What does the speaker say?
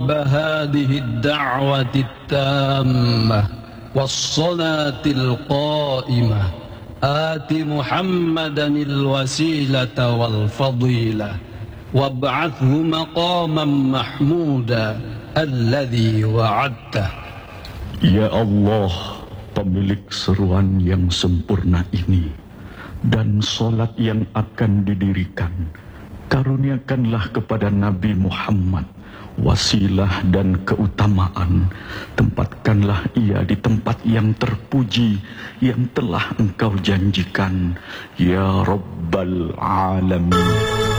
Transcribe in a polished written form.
رب هذه الدعوة التامة والصلاة القائمة آت محمدا الوسيلة والفضيلة وابعثه مقاما محمودا الذي وعدته. Ya Allah, pemilik seruan yang sempurna ini dan salat yang akan didirikan, karuniakanlah kepada Nabi Muhammad wasilah dan keutamaan. Tempatkanlah ia di tempat yang terpuji yang telah Engkau janjikan, ya Rabbal Alamin.